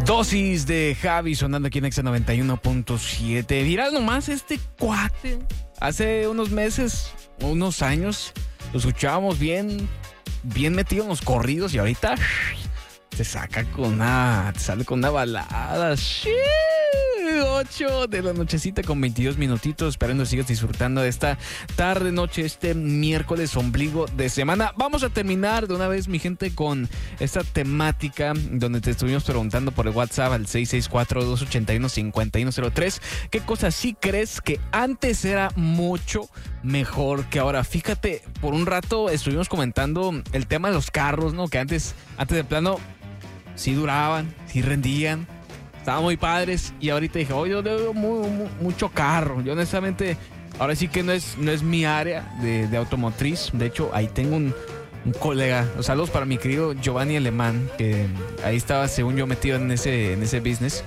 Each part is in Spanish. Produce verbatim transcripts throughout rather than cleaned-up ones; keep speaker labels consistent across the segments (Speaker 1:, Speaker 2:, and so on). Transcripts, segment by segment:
Speaker 1: Dosis de Javi sonando aquí en Exa noventa y uno punto siete. Mirad nomás este cuate. Hace unos meses, unos años, lo escuchábamos bien, bien metido en los corridos y ahorita te saca con una, te sale con una balada. ocho de la nochecita con veintidós minutitos. Esperando que sigas disfrutando de esta tarde, noche, este miércoles ombligo de semana. Vamos a terminar de una vez, mi gente, con esta temática donde te estuvimos preguntando por el WhatsApp al seis seis cuatro, dos ocho uno, cinco uno cero tres. ¿Qué cosa sí crees que antes era mucho mejor que ahora? Fíjate, por un rato estuvimos comentando el tema de los carros, ¿no? Que antes, antes de plano, sí duraban, sí rendían. Estaban muy padres y ahorita dije, oye, yo veo muy, muy, mucho carro. Yo honestamente, ahora sí que no es, no es mi área de, de automotriz. De hecho, ahí tengo un, un colega. Saludos para mi querido Giovanni Alemán, que ahí estaba, según yo, metido en ese, en ese business.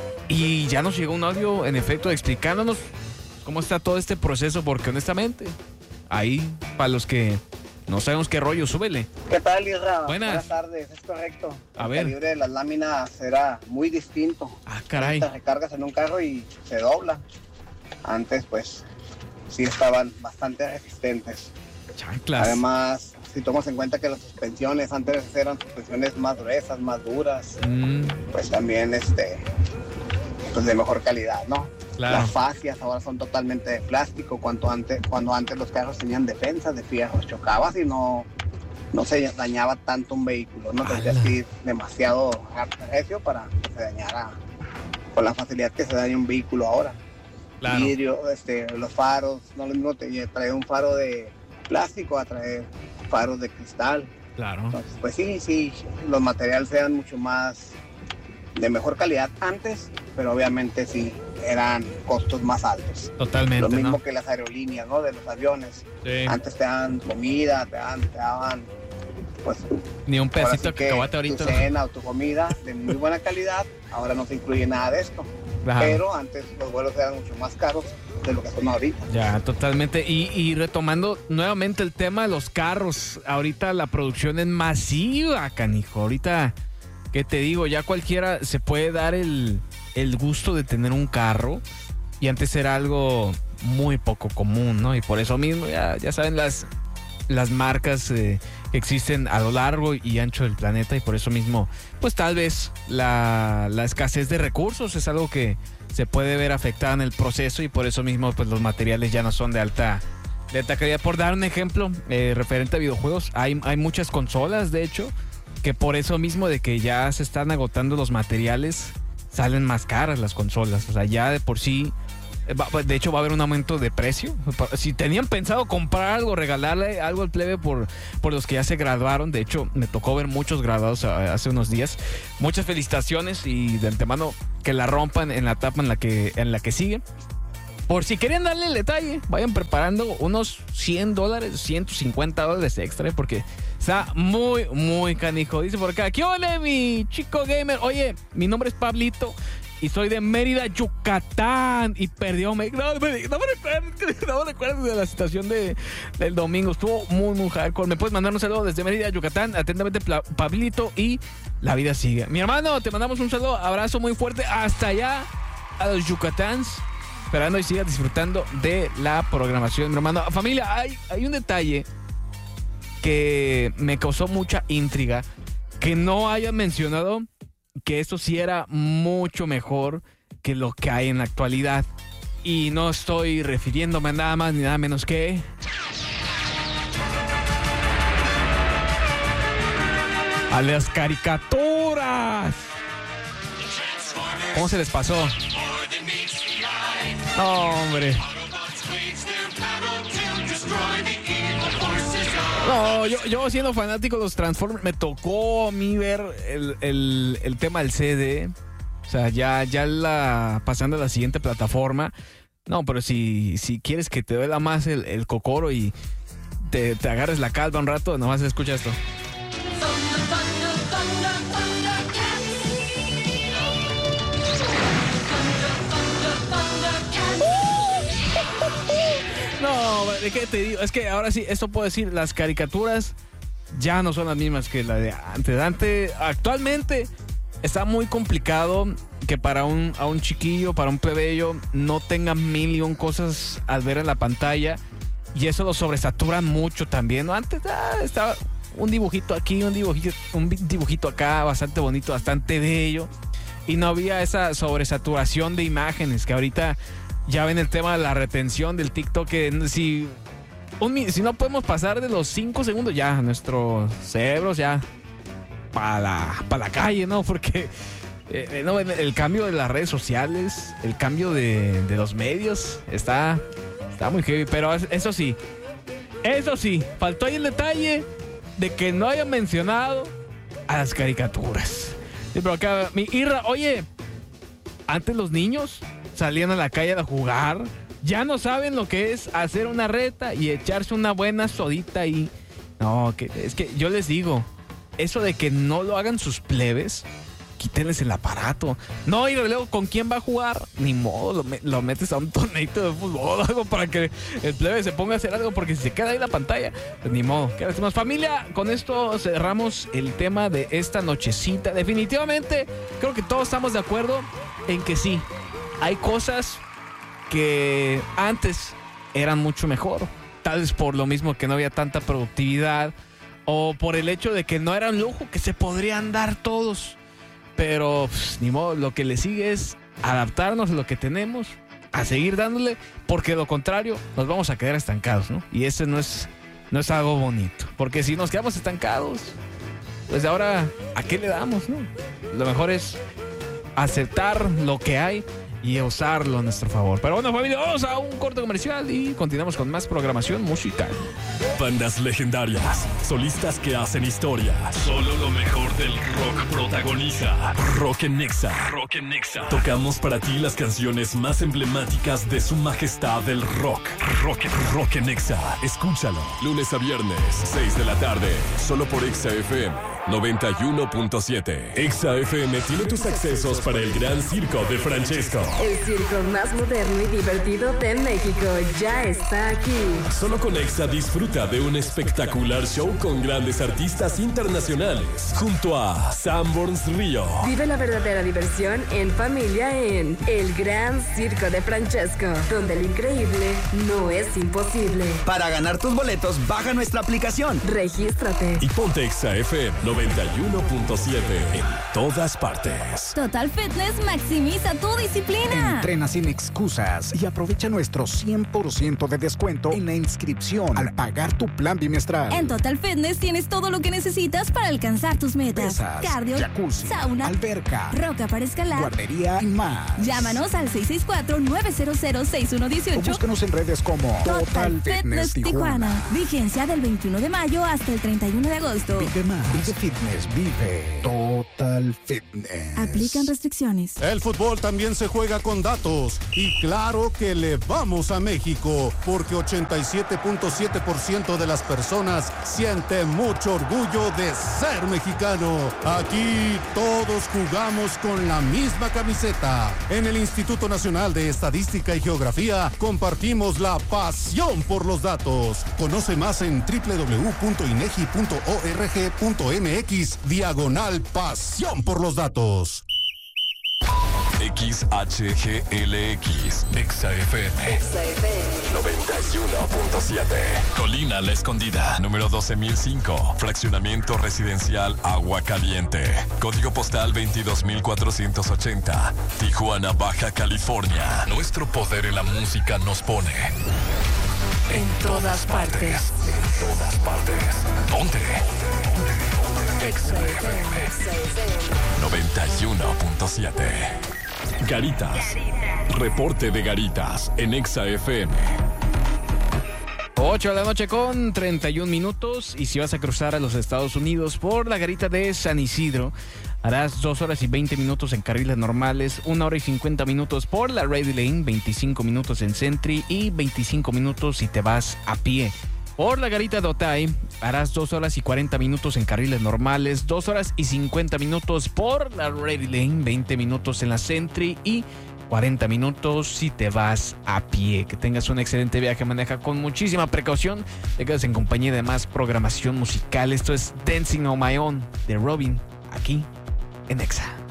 Speaker 1: Y ya nos llegó un audio, en efecto, explicándonos cómo está todo este proceso, porque honestamente, ahí, para los que no sabemos qué rollo, súbele.
Speaker 2: ¿Qué tal, Isra?
Speaker 1: Buenas.
Speaker 2: Buenas tardes, es correcto.
Speaker 1: A
Speaker 2: el
Speaker 1: ver.
Speaker 2: El calibre de las láminas era muy distinto.
Speaker 1: Ah, caray.
Speaker 2: Te recargas en un carro y se dobla. Antes, pues, sí estaban bastante resistentes.
Speaker 1: Chanclas.
Speaker 2: Además, si tomas en cuenta que las suspensiones antes eran suspensiones más gruesas, más duras,
Speaker 1: Mm,
Speaker 2: pues también, este, pues de mejor calidad, ¿no?
Speaker 1: claro.
Speaker 2: Las fascias ahora son totalmente de plástico, cuando antes, cuando antes los carros tenían defensas de fierro, chocabas y no, no se dañaba tanto un vehículo, no tendrías que ir demasiado recio para que se dañara con la facilidad que se daña un vehículo ahora.
Speaker 1: Claro.
Speaker 2: Vidrio, este, los faros, no lo mismo te traer un faro de plástico a traer faros de cristal.
Speaker 1: Claro.
Speaker 2: Entonces, pues sí, sí, los materiales eran mucho más de mejor calidad antes, pero obviamente sí eran costos más altos.
Speaker 1: Totalmente.
Speaker 2: Lo mismo
Speaker 1: ¿no?
Speaker 2: que las aerolíneas, ¿no? De los aviones.
Speaker 1: Sí.
Speaker 2: Antes te daban comida, te daban, te daban pues
Speaker 1: Ni un
Speaker 2: ahora
Speaker 1: pedacito
Speaker 2: sí
Speaker 1: de cacahuate ahorita.
Speaker 2: tu cena o tu comida de muy buena calidad. Ahora no se incluye nada de esto.
Speaker 1: Ajá.
Speaker 2: Pero antes los vuelos eran mucho más caros de lo que son ahorita.
Speaker 1: Ya, totalmente. Y, y retomando nuevamente el tema de los carros, ahorita la producción es masiva, canijo. Ahorita, ¿qué te digo? Ya cualquiera se puede dar el, el gusto de tener un carro. Y antes era algo muy poco común, ¿no? Y por eso mismo, ya, ya saben, las, las marcas eh, que existen a lo largo y ancho del planeta. Y por eso mismo, pues tal vez la, la escasez de recursos es algo que se puede ver afectada en el proceso, y por eso mismo pues los materiales ya no son de alta, de alta calidad. Por dar un ejemplo eh, referente a videojuegos, hay, hay muchas consolas, de hecho, que por eso mismo de que ya se están agotando los materiales, salen más caras las consolas. O sea, ya de por sí, de hecho va a haber un aumento de precio. Si tenían pensado comprar algo, regalarle algo al plebe por, por los que ya se graduaron, de hecho me tocó ver muchos graduados hace unos días. Muchas felicitaciones y de antemano que la rompan en la etapa en la que, en la que sigue. Por si querían darle el detalle, vayan preparando unos cien dólares, ciento cincuenta dólares extra, porque está muy, muy canijo. Dice por acá, ¿qué ole, mi chico gamer? Oye, mi nombre es Pablito y soy de Mérida, Yucatán. Y perdió. Me, no, me, no me recuerdo, no me recuerdo de la situación de, del domingo. Estuvo muy, muy hardcore. Me puedes mandar un saludo desde Mérida, Yucatán. Atentamente, Pablito. Y la vida sigue. Mi hermano, te mandamos un saludo. Abrazo muy fuerte hasta allá, a los Yucatáns. Esperando y sigas disfrutando de la programación, mi hermano. Familia, hay, hay un detalle que me causó mucha intriga. Que no hayan mencionado que esto sí era mucho mejor que lo que hay en la actualidad. Y no estoy refiriéndome a nada más ni nada menos que a las caricaturas. ¿Cómo se les pasó? No, hombre. No, yo, yo siendo fanático de los Transformers, me tocó a mí ver el, el, el tema del C D. O sea, ya, ya la, pasando a la siguiente plataforma. No, pero si, si quieres que te duela más el, el cocoro y te, te agarres la calva un rato, nomás escucha esto. No, ¿de qué te digo? Es que ahora sí, esto puedo decir, las caricaturas ya no son las mismas que la de antes. Antes, actualmente, está muy complicado que para un, a un chiquillo, para un plebeyo, no tenga mil y un cosas al ver en la pantalla. Y eso lo sobresatura mucho también, ¿no? Antes ah, estaba un dibujito aquí, un dibujito, un dibujito acá, bastante bonito, bastante bello. Y no había esa sobresaturación de imágenes que ahorita ya ven el tema de la retención del TikTok. Que si, un, si no podemos pasar de los cinco segundos, ya nuestros cerebros ya para la, pa la calle, ¿no? Porque eh, no, el cambio de las redes sociales, el cambio de, de los medios está, está muy heavy. Pero eso sí, eso sí, faltó ahí el detalle de que no hayan mencionado a las caricaturas. Sí, pero acá, mi Irra, oye, antes los niños salían a la calle a jugar, ya no saben lo que es hacer una reta y echarse una buena sodita ahí. No, que, es que yo les digo, eso de que no lo hagan sus plebes, quítenles el aparato. No, y luego, ¿con quién va a jugar? Ni modo, lo, lo metes a un torneito de fútbol o algo para que el plebe se ponga a hacer algo, porque si se queda ahí la pantalla, pues ni modo. ¿Qué hacemos, familia? Con esto cerramos el tema de esta nochecita. Definitivamente, creo que todos estamos de acuerdo en que sí, hay cosas que antes eran mucho mejor. Tal vez por lo mismo que no había tanta productividad, o por el hecho de que no era un lujo que se podrían dar todos. Pero pues, ni modo, lo que le sigue es adaptarnos a lo que tenemos, a seguir dándole, porque de lo contrario nos vamos a quedar estancados, ¿no? Y ese no es, no es algo bonito, porque si nos quedamos estancados, pues ahora, ¿a qué le damos, no? Lo mejor es aceptar lo que hay y usarlo a nuestro favor. Pero bueno, familia, vamos a un corte comercial y continuamos con más programación musical.
Speaker 3: Bandas legendarias, solistas que hacen historia. Solo lo mejor del rock protagoniza Rock en Nexa. Rock en Nexa. Tocamos para ti las canciones más emblemáticas de su majestad el rock. Rock, rock en Nexa. Escúchalo. Lunes a viernes, seis de la tarde. Solo por Exa F M noventa y uno punto siete. Exa F M tiene tus accesos para el gran circo de Francesco.
Speaker 4: El circo más moderno y divertido de México ya está aquí.
Speaker 3: Solo con Exa disfruta de un espectacular show con grandes artistas internacionales. Junto a Sanborns Río.
Speaker 4: Vive la verdadera diversión en familia en El Gran Circo de Francesco, donde lo increíble no es imposible.
Speaker 5: Para ganar tus boletos, baja nuestra aplicación.
Speaker 4: Regístrate.
Speaker 3: Y ponte Exa F M noventa y uno punto siete en todas partes.
Speaker 6: Total Fitness maximiza tu disciplina.
Speaker 7: Entrena sin excusas y aprovecha nuestro cien por ciento de descuento en la inscripción al pagar tu plan bimestral.
Speaker 6: En Total Fitness tienes todo lo que necesitas para alcanzar tus metas.
Speaker 7: Pesas,
Speaker 6: cardio,
Speaker 7: jacuzzi,
Speaker 6: sauna,
Speaker 7: alberca,
Speaker 6: roca para escalar,
Speaker 7: guardería y más.
Speaker 6: Llámanos al seis seis cuatro, nueve cero cero, seis uno uno ocho.
Speaker 7: O búscanos en redes como
Speaker 6: Total,
Speaker 7: Total
Speaker 6: Fitness,
Speaker 7: Fitness
Speaker 6: Tijuana.
Speaker 7: Tijuana.
Speaker 6: Vigencia del veintiuno de mayo hasta el treinta y uno de agosto.
Speaker 7: Vive más. Vive Fitness. Vive Total Fitness.
Speaker 6: Aplican restricciones.
Speaker 8: El fútbol también se juega con datos. Y claro que le vamos a México, porque ochenta y siete punto siete por ciento de las personas siente mucho orgullo de ser mexicano. Aquí todos jugamos con la misma camiseta. En el Instituto Nacional de Estadística y Geografía compartimos la pasión por los datos. Conoce más en doble u doble u doble u punto inegi punto org punto mx diagonal pasión por los datos.
Speaker 3: X H G L X, Exa F M, noventa y uno punto siete. Colina La Escondida, número doce mil cinco, fraccionamiento residencial Agua Caliente, código postal veintidós mil cuatrocientos ochenta, Tijuana, Baja California. Nuestro poder en la música nos pone en todas partes. En todas partes. Ponte. Exa F M noventa y uno punto siete. Garitas. Reporte de Garitas en Exa F M.
Speaker 1: ocho de la noche con treinta y un minutos. Y si vas a cruzar a los Estados Unidos por la garita de San Isidro, harás dos horas y veinte minutos en carriles normales, una hora y cincuenta minutos por la Ready Lane, veinticinco minutos en Sentry y veinticinco minutos si te vas a pie. Por la garita de Otay, harás dos horas y cuarenta minutos en carriles normales, dos horas y cincuenta minutos por la Ready Lane, veinte minutos en la Sentry y cuarenta minutos si te vas a pie. Que tengas un excelente viaje, maneja con muchísima precaución, te quedas en compañía de más programación musical. Esto es Dancing on My Own de Robin, aquí en Exa.